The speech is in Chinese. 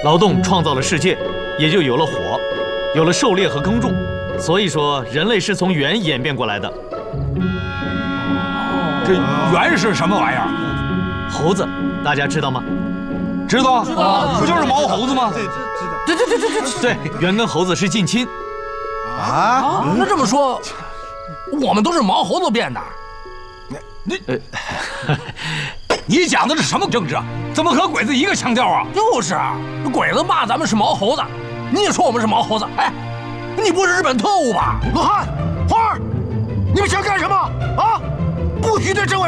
劳动创造了世界，也就有了火，有了狩猎和耕种。所以说，人类是从猿演变过来的。 这猿是什么玩意儿？ 猴子，大家知道吗？ 知道，不就是毛猴子吗？ 对，猿跟猴子是近亲。 那这么说，我们都是毛猴子变的。 你讲的是什么政治啊？怎么和鬼子一个腔调啊？ 就是啊，鬼子骂咱们是毛猴子，你也说我们是毛猴子。哎，你不是日本特务吧？ 罗汉、花儿，你们想干什么啊？不许对政委